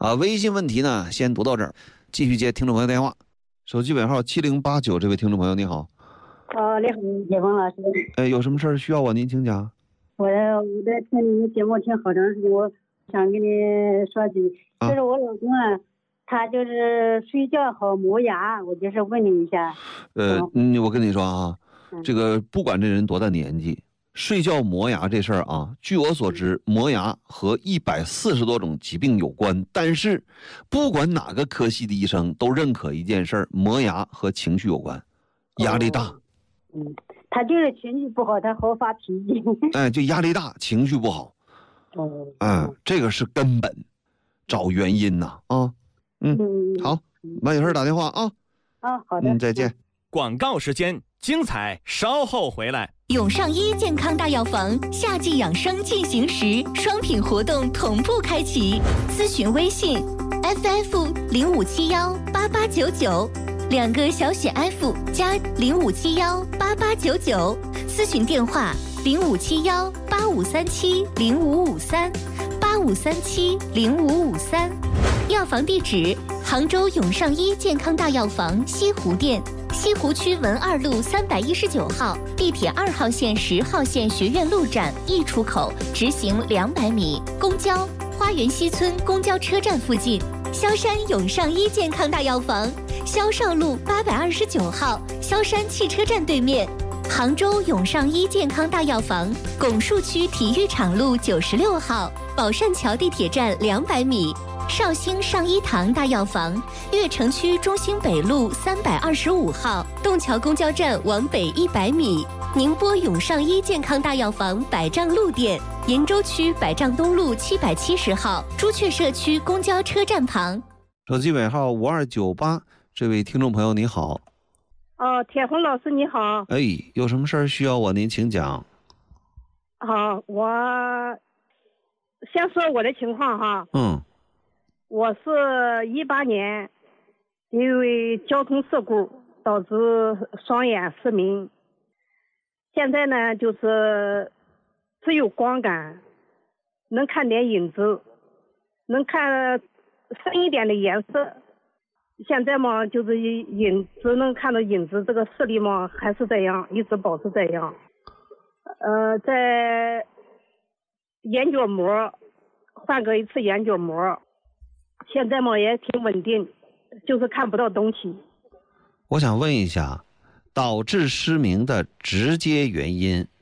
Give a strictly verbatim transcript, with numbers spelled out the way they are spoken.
啊，微信问题呢先读到这儿，继续接听众朋友电话。手机尾号七零八九，这位听众朋友你好。 哦，你好，叶峰老师。 哎，有什么事儿需要我您请讲。 我我在听你的节目听好长时间，我想跟你说句， 啊、 就是我老公啊，他就是睡觉好磨牙，我就是问你一下。 呃，嗯，我跟你说啊，嗯、这个不管这人多大年纪，睡觉磨牙这事儿啊，据我所知，磨牙和一百四十多种疾病有关。但是，不管哪个科系的医生都认可一件事儿，磨牙和情绪有关，压力大。哦、 嗯。他就是情绪不好，他好发脾气。 哎，就压力大，情绪不好。 哦。 嗯，这个是根本，找原因呐啊。啊嗯，嗯好，那有事打电话啊。 啊，好的。 嗯，再见。 广告时间，精彩稍后回来。 永上医健康大药房夏季养生进行时，双品活动同步开启。咨询微信 F F 零五七幺八八九九。两个小写 F 加零五七幺八八九九，咨询电话零五七幺八五三七零五五三八五三七零五五三，药房地址杭州永上医健康大药房西湖店，西湖区文二路三百一十九号，地铁二号线十号线学院路站 E 出口，直行两百米，公交花园西村公交车站附近。萧山永上医健康大药房，萧少路八百二十九号，萧山汽车站对面。杭州永上医健康大药房，拱墅区体育场路九十六号，宝善桥地铁站两百米。绍兴上医堂大药房，悦城区中兴北路三百二十五号，洞桥公交站往北一百米。宁波永上医健康大药房百丈路店，鄞州区百丈东路七百七十号，朱雀社区公交车站旁。 手机尾号五二九八，这位听众朋友你好。 哦，铁红老师你好。 哎，有什么事儿需要我您请讲。 好，我先说我的情况哈。 嗯。 我是一八年因为交通事故导致双眼失明，现在呢就是只有光感，能看点影子，能看深一点的颜色。现在嘛就是影只能看到影子，这个视力嘛还是这样，一直保持这样。呃，在眼角膜换过一次眼角膜，现在嘛也挺稳定，就是看不到东西。 我想问一下，导致失明的直接原因